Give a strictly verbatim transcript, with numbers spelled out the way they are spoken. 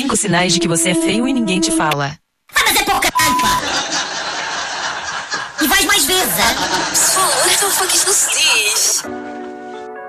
Cinco sinais de que você é feio e ninguém te fala. Ah, mas é para o caralho, pá! E vais mais vezes, hein? Pessoal, então fuck isto não se diz.